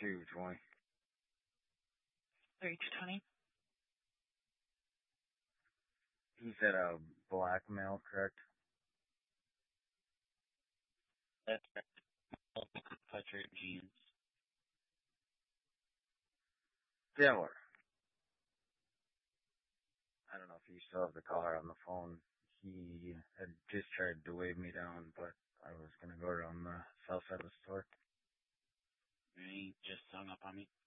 220. 3220. He said a black male, correct? That's sweatshirt jeans. Taylor. I don't know if you still have the caller on the phone. He had just tried to wave me down, but I was going to go around the south side of the store. And he just hung up on me.